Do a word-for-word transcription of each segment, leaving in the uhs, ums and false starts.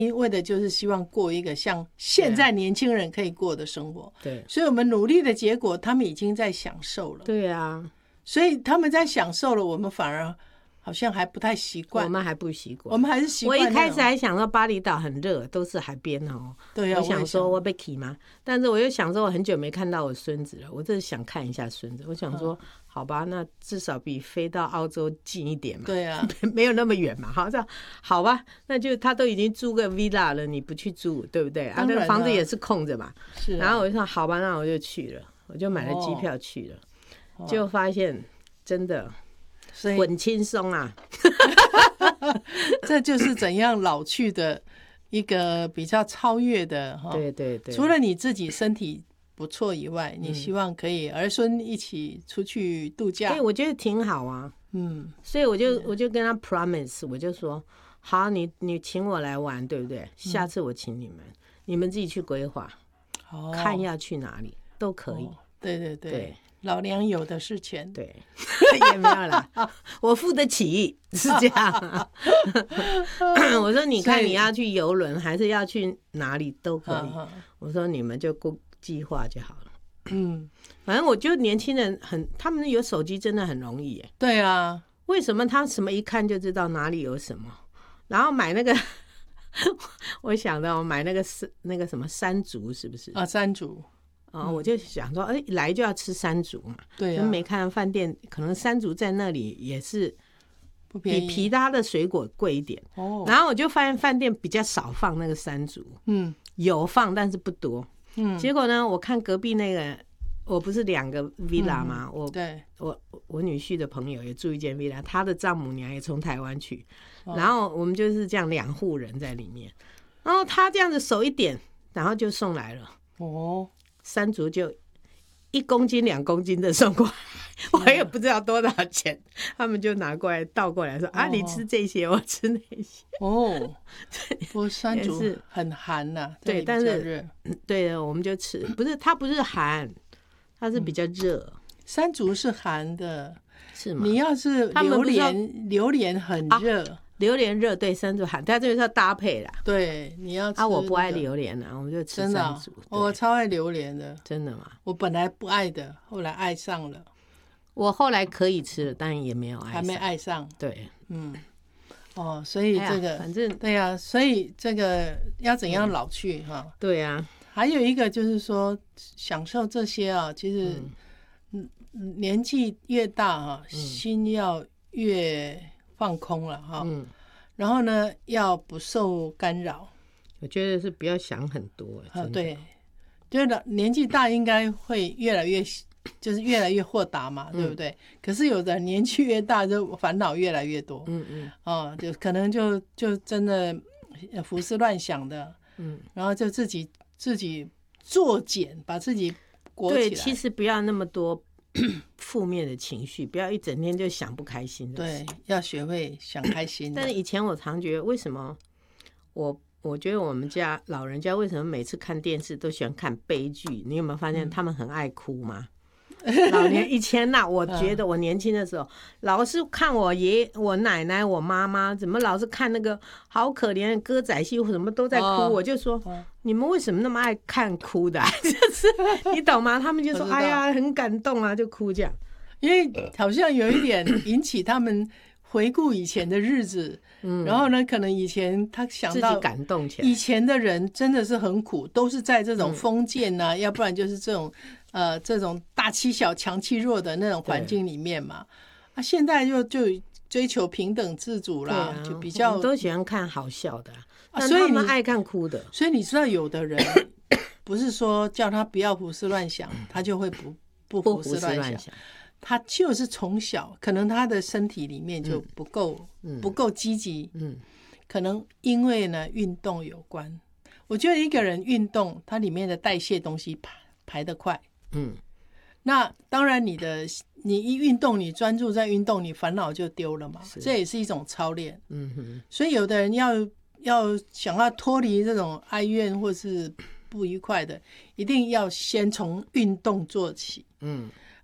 为的就是希望过一个像现在年轻人可以过的生活。 对， 所以我们努力的结果，他们已经在享受了。 对啊， 所以他们在享受了，我们反而好像还不太习惯。 我们还不习惯， 我们还是习惯。 我一开始还想说巴厘岛很热，都是海边哦。 对啊， 我想说我被骑吗？但是我又想说，我很久没看到我孙子了，我就是想看一下孙子。我想说，嗯、好吧，那至少比飞到澳洲近一点嘛。 对啊， 没有那么远嘛。好，这样好吧，那就他都已经租个 villa 了，你不去住，对不对？啊，那个房子也是空着嘛。 是、啊。 然后我就说，好吧，那我就去了，我就买了机票去了，哦、就发现真的。很轻松啊这就是怎样老去的一个比较超越的。 对对对， 除了你自己身体不错以外，你希望可以儿孙一起出去度假。 对，我觉得挺好啊。嗯，所以我就我就跟他 promise， 我就说好，你你请我来玩，对不对？下次我请你们，嗯、你们自己去规划，哦、看要去哪里都可以。哦、 对对 对, 对，老娘有的是钱。 对，也没有啦，我付得起，是这样。我说你看你要去游轮还是要去哪里都可以。我说你们就过计划就好了。嗯，反正我就年轻人很，他们有手机真的很容易耶。 对啊， 为什么他什么一看就知道哪里有什么？然后买那个，我想到买那个那个什么山竹是不是啊？山竹。 哦，我就想说，哎，来就要吃山竹嘛。 对啊。 没看到饭店，可能山竹在那里也是比其他的水果贵一点。哦。然后我就发现饭店比较少放那个山竹，嗯，有放但是不多。嗯。结果呢，我看隔壁那个，我不是两个 villa 吗？嗯、我对， 我我女婿的朋友也住一间 villa， 他的丈母娘也从台湾去，哦、然后我们就是这样两户人在里面。然后他这样子手一点，然后就送来了。哦。山竹就一公斤两公斤的送过来，我也不知道多少钱，他们就拿过来倒过来说、哦、啊，你吃这些，我吃那些。哦， 不过山竹很寒呐、啊， 对，但是对的，我们就吃，不是它不是寒，它是比较热、嗯。 山竹是寒的， 是吗？ 你要是榴莲，榴莲很热。啊， 榴莲热，对，山竹寒，但这个是要搭配啦。 对，你要吃、 那個、啊，我不爱榴莲啊，我们就吃山竹。 真的、啊，我超爱榴莲的。 真的吗？ 我本来不爱的，后来爱上了。 我后来可以吃了，但也没有爱上， 还没爱上。 对， 嗯，哦，所以这个， 哎、反正对呀、啊，所以这个要怎样老去哈、嗯？ 对呀、啊， 还有一个就是说，享受这些啊，其实，嗯，年纪越大哈、啊，心要越放空了哈，嗯，然后呢，要不受干扰。 我觉得是不要想很多，啊， 对，就是年纪大应该会越来越，就是越来越豁达嘛，嗯、对不对？可是有的年纪越大，就烦恼越来越多，嗯嗯，哦，就可能就就真的胡思乱想的，嗯，然后就自己自己作茧，把自己裹起来。 对，其实不要那么多负面的情绪，不要一整天就想不开心的。 对，要学会想开心。 但是以前我常觉得，为什么我我觉得我们家老人家为什么每次看电视都喜欢看悲剧？你有没有发现他们很爱哭吗？嗯、老年以前呐、啊，我觉得我年轻的时候，老是看我爷、我奶奶、我妈妈怎么老是看那个好可怜的歌仔戏，什么都在哭，哦、我就说、哦、你们为什么那么爱看哭的、啊？就是你懂吗？他们就说哎呀很感动啊，就哭这样， 因为好像有一点引起他们回顾以前的日子。嗯，然后呢，可能以前他想到自己感动起来， 以前的人真的是很苦，都是在这种封建啊，嗯、要不然就是这种呃这种大欺小强欺弱的那种环境里面嘛。啊，现在就就追求平等自主啦，啊、就比较都喜欢看好笑的，啊，所以他们爱看哭的。 所以你知道，有的人不是说叫他不要胡思乱想，他就会不不胡思乱想。他就是从小可能他的身体里面就不够、嗯、不够积极，嗯，可能因为呢运动有关。我觉得一个人运动，他里面的代谢东西排排得快，嗯，那当然你的你一运动，你专注在运动，你烦恼就丢了嘛，这也是一种操练，嗯哼。所以有的人要要想要脱离这种哀怨或是不愉快的，一定要先从运动做起，嗯。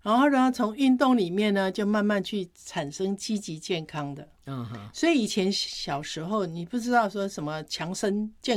然后呢，从运动里面呢，就慢慢去产生积极健康的。 嗯哼， 所以以前小时候你不知道说什么强身健